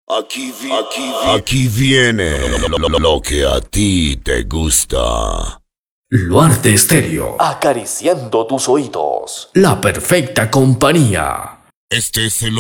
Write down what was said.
Aquí viene lo que a ti te gusta. Luarte Estéreo, acariciando tus oídos. la perfecta compañía. Este es el